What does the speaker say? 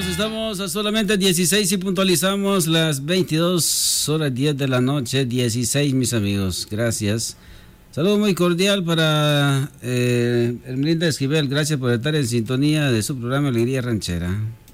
Estamos a solamente 16 y puntualizamos las 22:10 de la noche, 16, mis amigos. Gracias. Saludo muy cordial para Hermelinda Esquivel. Gracias por estar en sintonía de su programa Alegría Ranchera.